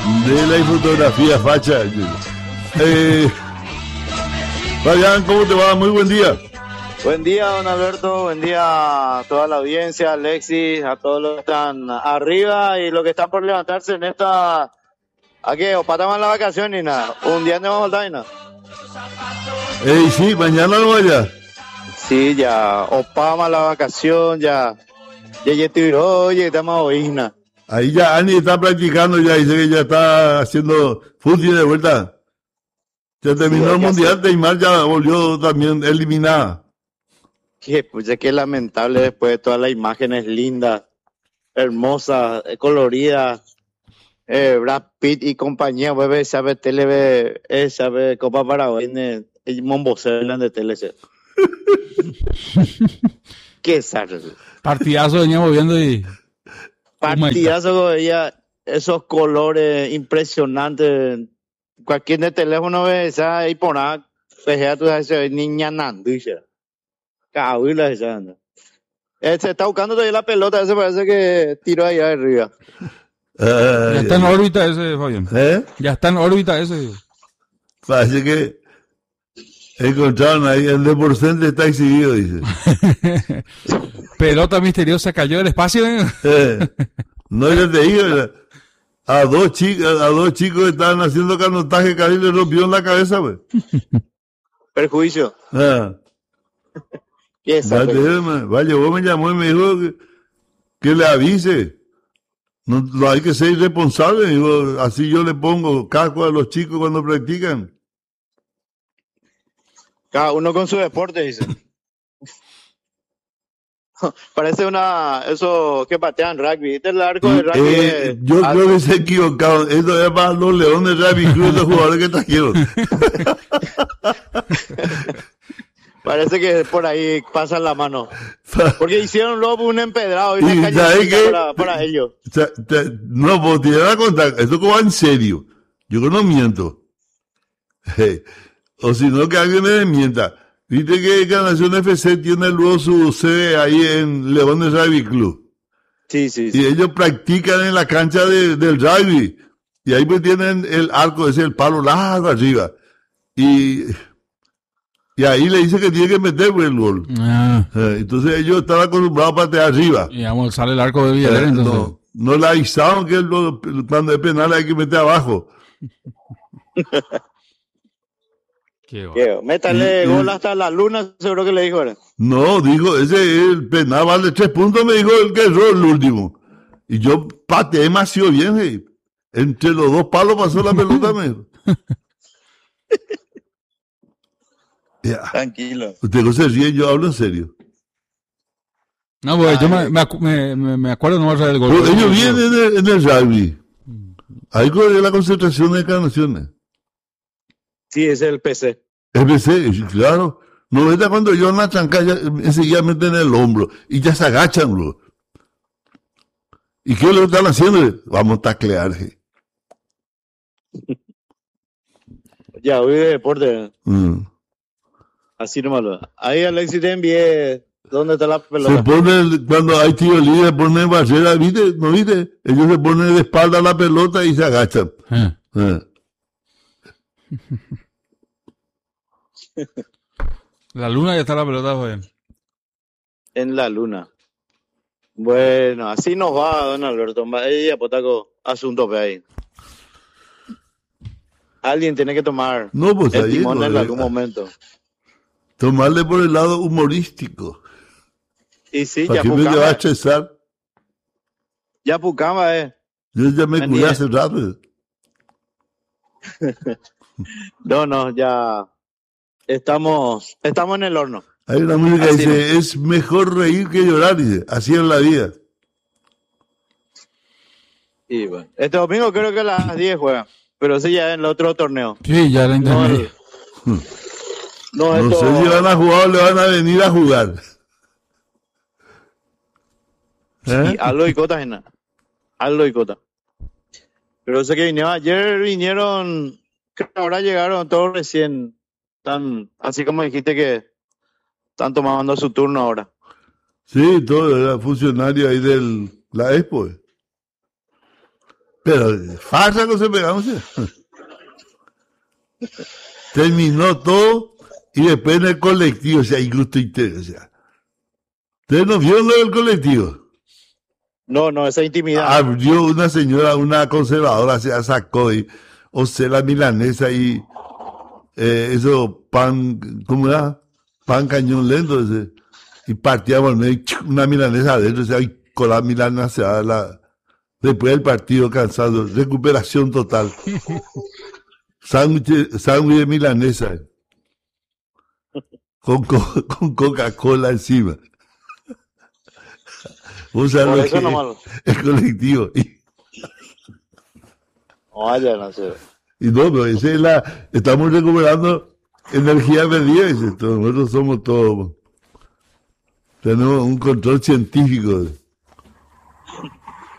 de la fotografía facha. Fabián, ¿cómo te va? Muy buen día. Buen día, don Alberto, buen día a toda la audiencia, Alexis, a todos los que están arriba y los que están por levantarse en esta... ¿A qué? ¿O patamos la vacación y nada? ¿Un día no vamos a voltar y nada? Sí, mañana no vaya. Sí, ya, opama la vacación, ya tiró, oye, estamos oína. Ahí ya Ani está practicando, ya dice que ya está haciendo fútbol de vuelta. Ya terminó el mundial, Neymar ya volvió también eliminada. Qué lamentable después de todas las imágenes lindas, hermosas, coloridas. Brad Pitt y compañía, pues sabe tele, sabe Copa Paraguay, Mombocela de tele. Qué sarro. Partidazo veníamos viendo y... Partidazo veía esos colores impresionantes. Cualquier de teléfono ve esa ahí por nada, fejea tú sabes, niña nanducha. Cabuila esa anda. Se está buscando todavía la pelota, ese parece que tiró allá arriba. Ya está en órbita ese, Fabián. Ya está en órbita ese. Parece que encontraron ahí, el Deporcente está exhibido, dice. Pelota misteriosa cayó del espacio. No, yo te digo, a dos chicos que estaban haciendo canotaje, Cali le rompió en la cabeza, pues. Perjuicio. Vaya, vos me llamó y me dijo que le avise. No hay que ser irresponsable, digo, así yo le pongo casco a los chicos cuando practican. Cada uno con su deporte, dice. Parece eso que patean rugby. ¿Viste el arco de rugby? Yo creo que se ha equivocado. Esto es para los Leones Rugby Club, los jugadores que trajeron. Parece que por ahí pasan la mano. Porque hicieron luego un empedrado y una calle para ellos. No, pues te voy a contar. Esto como en serio. Yo no miento. O si no, que alguien me mienta. Viste que Encarnación FC tiene luego su sede ahí en Leones Rugby Club. Sí. Y ellos practican en la cancha del rugby. Y ahí pues tienen el arco, ese el palo largo arriba. Y ahí le dice que tiene que meter el gol. Entonces ellos están acostumbrados a patear arriba. Y vamos, sale el arco de Villarreal, entonces. No le avisaron que cuando es penal hay que meter abajo. Métale gol hasta la luna, seguro que le dijo ahora. No, dijo, el penal vale 3 puntos, me dijo el que erró el último. Y yo pateé demasiado bien, entre los dos palos pasó la pelota, me dijo. Tranquilo. Usted no se ríe, yo hablo en serio. No, pues yo me acuerdo nomás del gol. Pero ellos vienen en el rugby. Ahí con la concentración de Encarnaciones. Sí, ese es el PC. El PC, claro. No ves cuando yo en la tranca enseguida meten el hombro y ya se agachan, bro. ¿Y qué es lo que están haciendo? Vamos a taclear. Ya, hoy de deporte. Así nomás. Ahí Alexis te envié dónde está la pelota. Se pone, cuando hay tiro libre, ponen barrera, ¿viste? ¿No viste? Ellos se ponen de espalda a la pelota y se agachan. La luna ya está la pelota, joven. En la luna. Bueno, así nos va, don Alberto. Ella, potaco, asunto pe ahí. Alguien tiene que tomar el timón en algún momento. Tomarle por el lado humorístico. Y sí, ya Pucama. ¿Para qué me va a estresar? Ya Pucama, Yo ya me curé hace rato. No, ya estamos en el horno. Hay una música que dice, es mejor reír que llorar, dice, así es la vida. Y bueno, este domingo creo que a las 10 juegan, pero sí ya en el otro torneo. Sí, ya la entendí. No sé si van a jugar o le van a venir a jugar. Sí, Aldo y Cota, Aldo y Cota. Pero sé que vinieron, que ahora llegaron todos recién, así como dijiste que están tomando su turno ahora. Sí, todo era funcionario ahí de la Expo. Pero farsa no se pegamos. Terminó todo y después en el colectivo, o sea, injusto y o sea. ¿Ustedes no vieron lo del colectivo? No, esa intimidad. Abrió una señora, una conservadora, se sacó y, o sea, la milanesa y eso, pan, ¿cómo era? Pan cañón lento ese. Y partía por medio, una milanesa adentro, o sea, y con la milanesa, después del partido cansado, recuperación total. Sándwich de milanesa. Con Coca-Cola encima. Vos sabés lo que es colectivo. Vaya, no sé. Y no, pero esa es estamos recuperando energía perdida. Nosotros somos todos, tenemos un control científico.